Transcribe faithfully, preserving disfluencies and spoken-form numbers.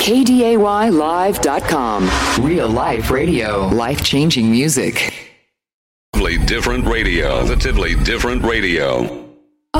K D A Y live dot com. Real life radio. Life-changing music. Different radio. Positively different radio.